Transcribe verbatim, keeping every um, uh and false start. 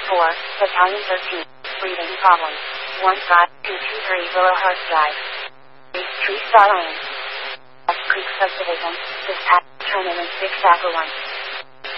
four, Battalion thirteen, breathing problems. one five two two three Willowhurst Drive. Tree Star Lane. Creek Subdivision, dispatch, terminal six Apple one.